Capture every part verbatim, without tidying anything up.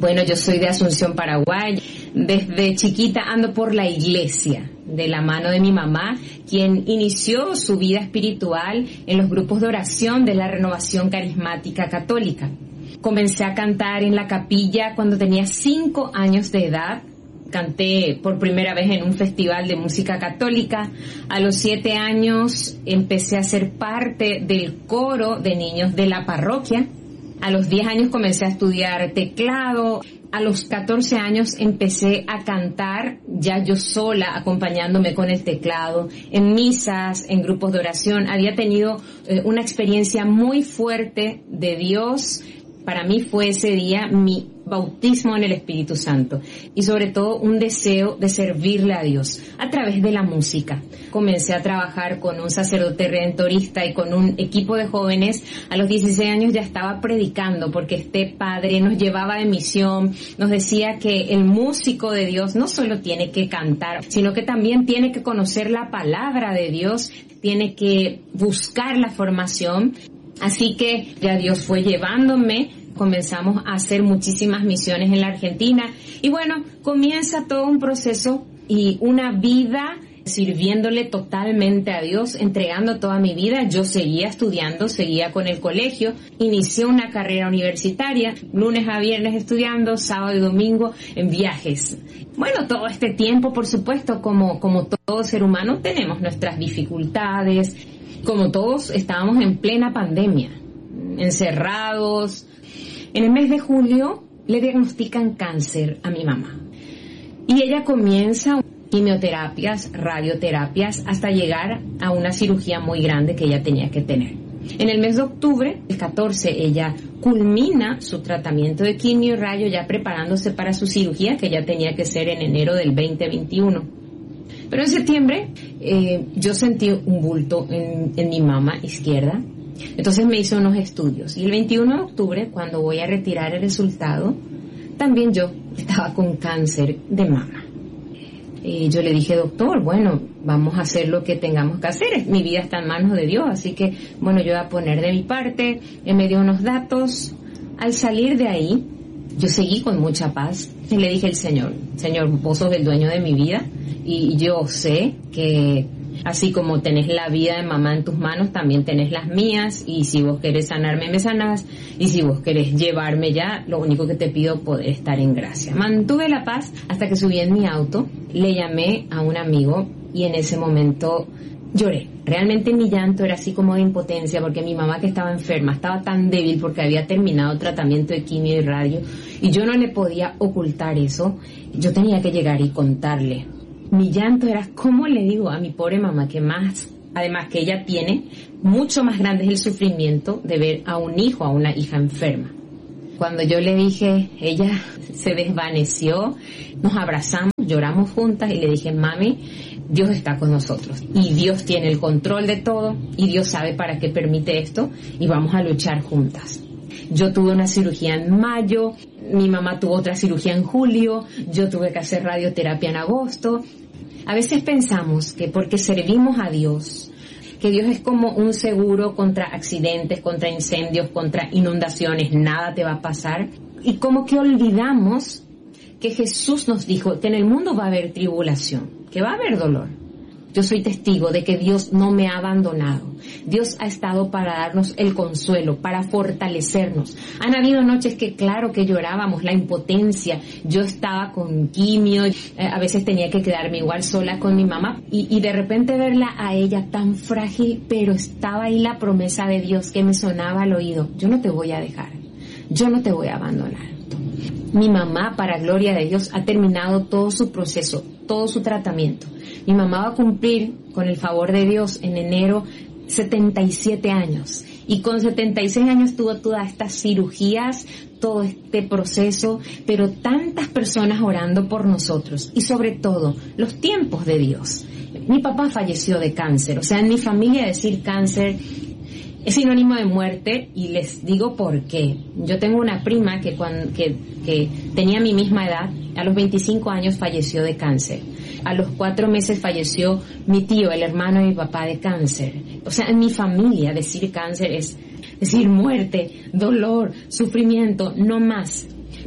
Bueno, yo soy de Asunción, Paraguay. Desde chiquita ando por la iglesia, de la mano de mi mamá, quien inició su vida espiritual en los grupos de oración de la Renovación Carismática Católica. Comencé a cantar en la capilla cuando tenía cinco años de edad. Canté por primera vez en un festival de música católica. A los siete años empecé a ser parte del coro de niños de la parroquia. A los diez años comencé a estudiar teclado. A los catorce años empecé a cantar ya yo sola, acompañándome con el teclado, en misas, en grupos de oración. Había tenido eh, una experiencia muy fuerte de Dios. Para mí fue ese día mi bautismo en el Espíritu Santo y sobre todo un deseo de servirle a Dios a través de la música. Comencé a trabajar con un sacerdote redentorista y con un equipo de jóvenes. A los dieciséis años ya estaba predicando porque este padre nos llevaba de misión, nos decía que el músico de Dios no solo tiene que cantar, sino que también tiene que conocer la palabra de Dios, tiene que buscar la formación. Así que ya Dios fue llevándome, comenzamos a hacer muchísimas misiones en la Argentina y bueno, comienza todo un proceso y una vida sirviéndole totalmente a Dios, entregando toda mi vida. Yo seguía estudiando, seguía con el colegio, inicié una carrera universitaria, lunes a viernes estudiando, sábado y domingo en viajes. Bueno, todo este tiempo, por supuesto, como, como todo ser humano, tenemos nuestras dificultades. Como todos, estábamos en plena pandemia, encerrados. En el mes de julio le diagnostican cáncer a mi mamá. Y ella comienza quimioterapias, radioterapias, hasta llegar a una cirugía muy grande que ella tenía que tener. En el mes de octubre, el catorce, ella culmina su tratamiento de quimio y rayo, ya preparándose para su cirugía, que ya tenía que ser en enero del veinte veintiuno. Pero en septiembre eh, yo sentí un bulto en, en mi mama izquierda. Entonces me hizo unos estudios. Y el veintiuno de octubre, cuando voy a retirar el resultado, también yo estaba con cáncer de mama. Eh, yo le dije, doctor, bueno, vamos a hacer lo que tengamos que hacer. Mi vida está en manos de Dios. Así que, bueno, yo voy a poner de mi parte. Él me dio unos datos. Al salir de ahí, yo seguí con mucha paz. Y le dije al Señor, Señor, vos sos el dueño de mi vida. Y yo sé que así como tenés la vida de mamá en tus manos, también tenés las mías. Y si vos querés sanarme, me sanás. Y si vos querés llevarme ya, lo único que te pido es poder estar en gracia. Mantuve la paz hasta que subí en mi auto. Le llamé a un amigo y en ese momento lloré. Realmente mi llanto era así como de impotencia porque mi mamá, que estaba enferma, estaba tan débil porque había terminado tratamiento de quimio y radio. Y yo no le podía ocultar eso. Yo tenía que llegar y contarle. Mi llanto era, ¿cómo le digo a mi pobre mamá que más, además que ella tiene, mucho más grande es el sufrimiento de ver a un hijo, a una hija enferma? Cuando yo le dije, ella se desvaneció, nos abrazamos, lloramos juntas y le dije, mami, Dios está con nosotros y Dios tiene el control de todo y Dios sabe para qué permite esto y vamos a luchar juntas. Yo tuve una cirugía en mayo, mi mamá tuvo otra cirugía en julio, yo tuve que hacer radioterapia en agosto. A veces pensamos que porque servimos a Dios, que Dios es como un seguro contra accidentes, contra incendios, contra inundaciones, nada te va a pasar. Y como que olvidamos que Jesús nos dijo que en el mundo va a haber tribulación, que va a haber dolor. Yo soy testigo de que Dios no me ha abandonado. Dios ha estado para darnos el consuelo, para fortalecernos. Han habido noches que claro que llorábamos, la impotencia. Yo estaba con quimio, eh, a veces tenía que quedarme igual sola con mi mamá y, y de repente verla a ella tan frágil, pero estaba ahí la promesa de Dios que me sonaba al oído. Yo no te voy a dejar, yo no te voy a abandonar. Mi mamá, para gloria de Dios, ha terminado todo su proceso, todo su tratamiento. Mi mamá va a cumplir, con el favor de Dios, en enero setenta y siete años. Y con setenta y seis años tuvo todas estas cirugías, todo este proceso, pero tantas personas orando por nosotros. Y sobre todo, los tiempos de Dios. Mi papá falleció de cáncer. O sea, en mi familia decir cáncer es sinónimo de muerte y les digo por qué. Yo tengo una prima que, cuando, que, que tenía mi misma edad, a los veinticinco años falleció de cáncer. A los cuatro meses falleció mi tío, el hermano de mi papá, de cáncer. O sea, en mi familia decir cáncer es decir muerte, dolor, sufrimiento, no más.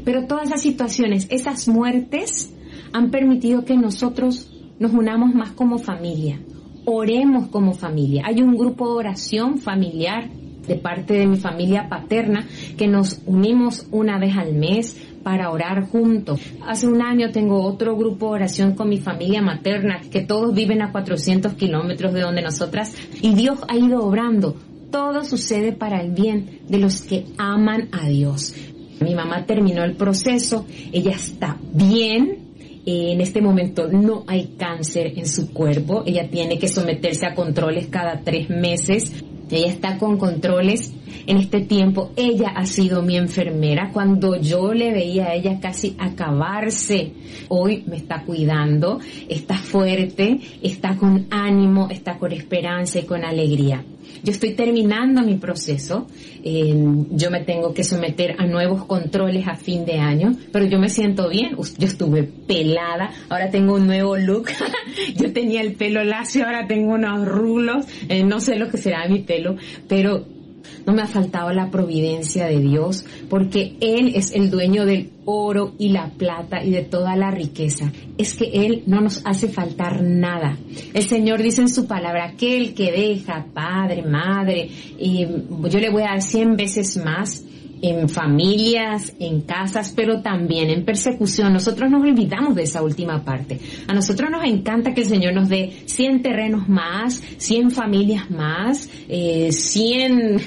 Pero todas esas situaciones, esas muertes, han permitido que nosotros nos unamos más como familia. Oremos como familia. Hay un grupo de oración familiar de parte de mi familia paterna que nos unimos una vez al mes para orar juntos. Hace un año tengo otro grupo de oración con mi familia materna, que todos viven a cuatrocientos kilómetros de donde nosotras, y Dios ha ido obrando. Todo sucede para el bien de los que aman a Dios. Mi mamá terminó el proceso, ella está bien. En este momento no hay cáncer en su cuerpo, ella tiene que someterse a controles cada tres meses. Ella está con controles en este tiempo. Ella ha sido mi enfermera. Cuando yo le veía a ella casi acabarse, hoy me está cuidando, está fuerte, está con ánimo, está con esperanza y con alegría. Yo estoy terminando mi proceso, eh, yo me tengo que someter a nuevos controles a fin de año, pero yo me siento bien. Yo estuve pelada, ahora tengo un nuevo look. Yo tenía el pelo lacio, ahora tengo unos rulos, eh, no sé lo que será mi pelo, pero no me ha faltado la providencia de Dios, porque Él es el dueño del oro y la plata y de toda la riqueza. Es que Él no nos hace faltar nada. El Señor dice en su palabra, aquel que deja padre, madre, y yo le voy a dar cien veces más, en familias, en casas, pero también en persecución. Nosotros nos olvidamos de esa última parte. A nosotros nos encanta que el Señor nos dé cien terrenos más, cien familias más, eh, cien,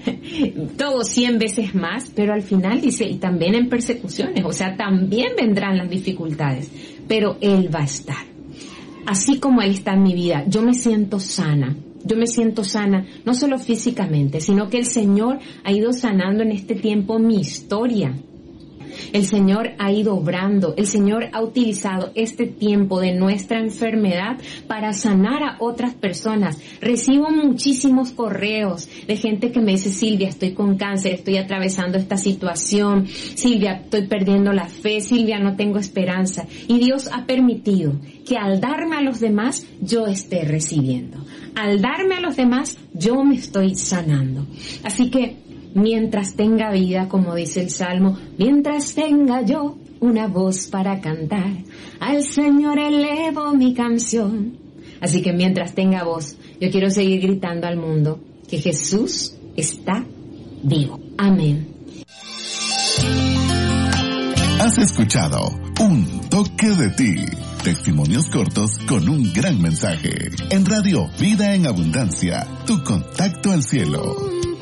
todo cien veces más, pero al final dice, y también en persecuciones, o sea, también vendrán las dificultades, pero Él va a estar. Así como Él está en mi vida, yo me siento sana. Yo me siento sana, no solo físicamente, sino que el Señor ha ido sanando en este tiempo mi historia. El Señor ha ido obrando, el Señor ha utilizado este tiempo de nuestra enfermedad para sanar a otras personas. Recibo muchísimos correos de gente que me dice, Silvia, estoy con cáncer, estoy atravesando esta situación, Silvia, estoy perdiendo la fe, Silvia, no tengo esperanza. Y Dios ha permitido que al darme a los demás, yo esté recibiendo. Al darme a los demás, yo me estoy sanando. Así que, mientras tenga vida, como dice el Salmo, mientras tenga yo una voz para cantar, al Señor elevo mi canción. Así que mientras tenga voz, yo quiero seguir gritando al mundo que Jesús está vivo. Amén. Has escuchado Un Toque de Ti. Testimonios cortos con un gran mensaje. En Radio Vida en Abundancia, tu contacto al cielo.